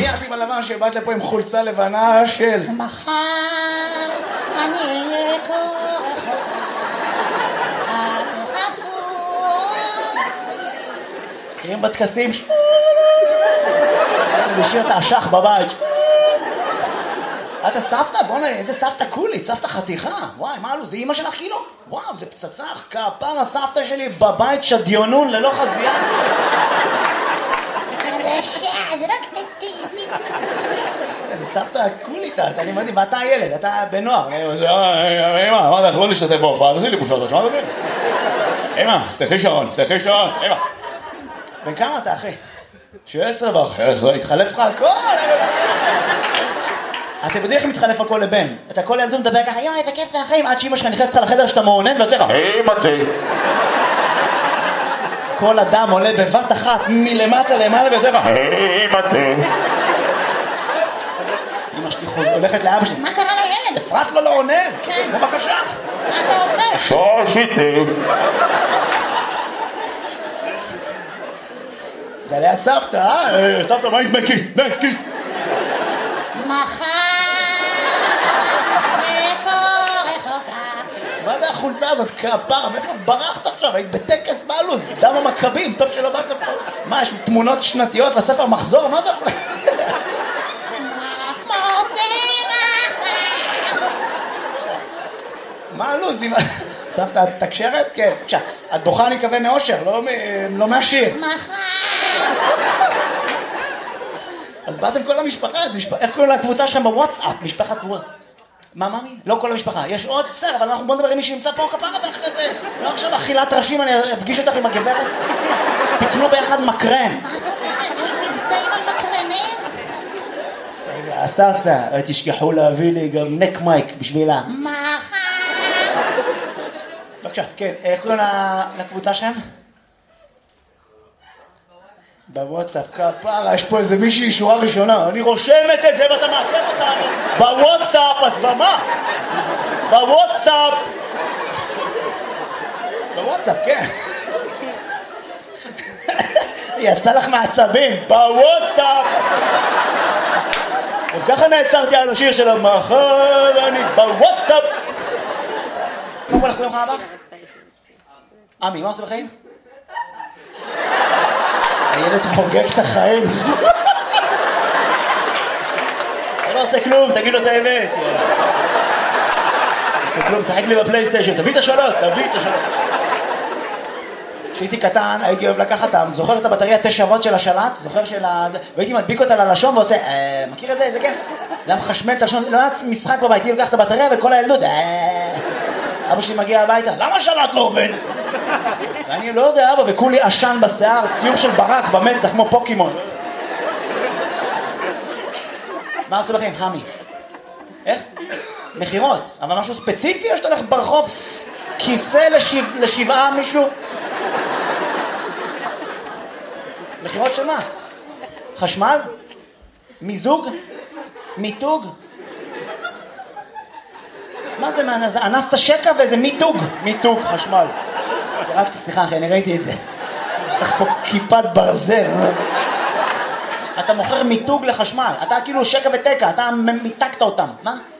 נזכרתי בלבן שבאת לפה עם חולצה לבנה של מחר אני אהיה כה רחוקה, אל תחפשו מכירים בטקסים אני משאיר את האשך בבית. אתה סבתא? בוא'נה, איזה סבתא קולית, סבתא חתיכה. וואי, מה לו, זה אמא שלך כאילו? וואו, זה פצצה, כפר הסבתא שלי בבית שדיונון ללא חזייה. רשע, זה רק תציצי. זה סבתא קולית, אני מדהים, ואתה הילד, אתה בנוער. אמא, אמרת לך לא להשתתף בהופעה, תעשי לי בושות, תשמע דברים. אמא, פתחי שעון, אמא. בן כמה אתה, אחי? 16 וחצי, התחלף לך הכל. אתם יודעים איך מתחלף הכל לבן? אתה כל ילדות מדבר ככה, יואי, איזה כיף מהחיים, עד שאמא שלך נכנסת לך לחדר שאתה מעונן ויוצא לך, מצי. כל אדם עולה בבת אחת מלמטה למעלה ויוצא לך, מצי. אמא שלי הולכת לאבא שלי, מה קרה לילד? אפרת לו לא עונן. כן. בבקשה. מה אתה עושה? שושיצי. זה ליד סבתא, סבתא, מה עם בכיס? כיס. מחר כה רחוקה. מה זה החולצה הזאת? כפרה, מאיפה ברחת עכשיו? היית בטקס בלוז, דם המכבים, טוב שלא באת פה. מה, יש תמונות שנתיות לספר מחזור? מה זה? כמו צמח. מה הלוז? סבתא, את תקשרת? כן. בבקשה, את בוכה אני מקווה מאושר, לא מהשיר. מחר. אז באתם כל המשפחה, איך קוראים לקבוצה שלכם בוואטסאפ? משפחת וואט. מה, מאמי? לא כל המשפחה. יש עוד בסדר, אבל אנחנו בוא נדבר עם מי שנמצא פה כפרה ואחרי זה. לא עכשיו אכילת ראשים, אני אפגיש אותך עם הגברת. תקנו ביחד מקרן. מה את אומרת? יש מבצעים על מקרנים? רגע, סבתא, תשכחו להביא לי גם נק מייק בשבילה. מחר. בבקשה, כן, איך קוראים לקבוצה שלהם? בוואטסאפ, כפרה, יש פה איזה מישהי שורה ראשונה. אני רושמת את זה ואתה מעכב אותנו. בוואטסאפ, אז במה? בוואטסאפ, כן. יצא לך מעצבים, בוואטסאפ. וככה נעצרתי על השיר של המחר, אני בוואטסאפ. קודם כל, איך קוראים לך אבא? עמי, מה עושה בחיים? הילד חוגג את החיים. אתה לא עושה כלום, תגיד לו את האמת. עושה כלום, שחק לי בפלייסטיישן, תביא את השאלות. כשהייתי קטן, הייתי אוהב לקחת, זוכר את הבטריה 9 וואט של השלט? זוכר והייתי מדביק אותה ללשון ועושה, מכיר את זה? זה כן. זה היה מחשמל את הלשון, לא היה משחק בבית, הייתי לוקח את הבטריה וכל הילדות, אבא שלי מגיע הביתה, למה השלט לא עובד? ואני לא יודע, אבא, וכולי עשן בשיער, ציור של ברק במצח, כמו פוקימון. מה עושה לכם? המי. איך? מחירות. אבל משהו ספציפי או שאתה הולך ברחוב כיסא לשבעה מישהו? מחירות של מה? חשמל? מיזוג? מיתוג? מה זה? זה אנסת שקע וזה מיתוג חשמל. רק סליחה אחי, אני ראיתי את זה. צריך פה כיפת ברזל. אתה מוכר מיתוג לחשמל. אתה כאילו שקע ותקע, אתה מיתקת אותם. מה?